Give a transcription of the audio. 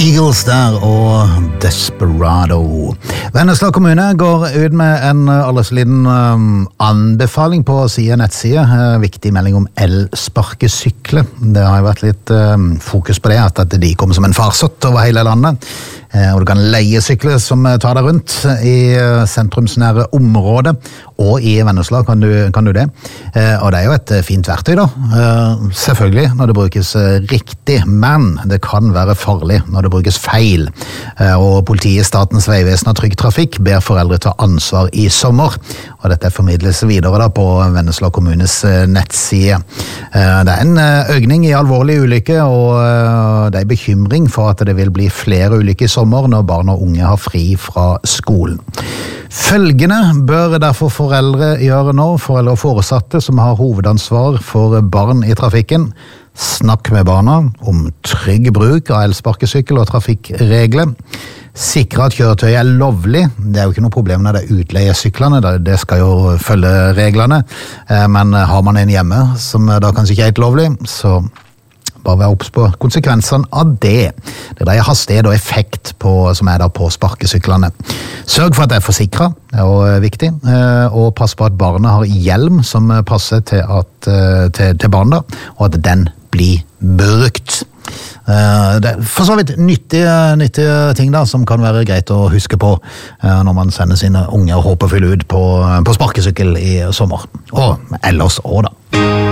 Eagles der og Desperado. Vennesla kommune går ut med en alles liten anbefaling på nettside. Viktig melding om elsparkesykler. Det har jo vært litt fokus på det, at de kommer som en farsott over hele landet. Og du kan leie sykler som tar deg rundt i sentrumsnære områder, og i Vennesla kan du det. Og det er jo et fint verktøy da, selvfølgelig når det brukes riktig, men det kan være farlig når det brukes feil. Og politiet, Statens vegvesen og Trygg Trafikk ber foreldre ta ansvar i sommer, og dette formidles videre da på Vennesla kommunes nettside. Det er en økning i alvorlige ulykker, og det er bekymring for at det vil bli flere ulykker i sommer når barn og unge har fri fra skolen. Følgende bør derfor foreldre gjøre nå, foreldre og foresatte som har hovedansvar for barn i trafikken. Snakk med barna om trygg bruk av elsparkesykkel og trafikkregler. Sikre at kjøretøy er lovlig. Det er jo ikke noe problem når det er utleiesyklene, det skal jo følge reglene. Men har man en hjemme som da kanskje ikke er helt lovlig, så bare være obs på konsekvensene av det. Det dreier hastighet og effekt som er da på sparkesyklene. Sørg for at det er forsikret, det er jo viktig, og pass på at barnet har hjelm som passer til barn da, og at den blir brukt. Det er for så vidt nyttige ting da, som kan være greit å huske på når man sender sine unge og håpefulle ut på sparkesykkel i sommer. Og ellers også da.